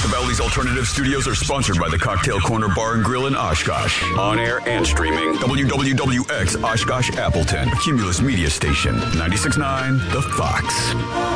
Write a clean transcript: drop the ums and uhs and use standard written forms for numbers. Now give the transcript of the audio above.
The Bally's Alternative Studios are sponsored by the Cocktail Corner Bar and Grill in Oshkosh. On air and streaming. WWWX Oshkosh Appleton. A Cumulus Media Station. 96.9 The Fox.